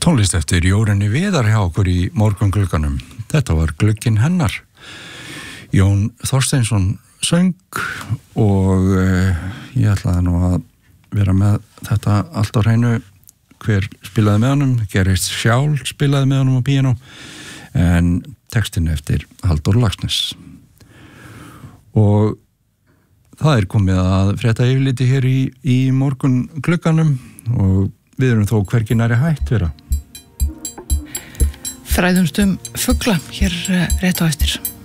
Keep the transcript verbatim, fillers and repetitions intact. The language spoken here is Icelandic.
Tónlist eftir Jórunni Viðar hjá okkur í morgunglugganum. Þetta var glugginn hennar. Jón Þorsteinsson söng og uh, ég ætlaði nú að vera með þetta allt á hreinu hver spilaði með honum. Gerist Sjál spilaði með honum á píanó en textin eftir Halldór Laxness. Og það er komið að frétta yfirliti hér í, í morgunglugganum og við erum þó hvergi nærri hætt vera. Fræðumst um fugla hér rétt á eftir.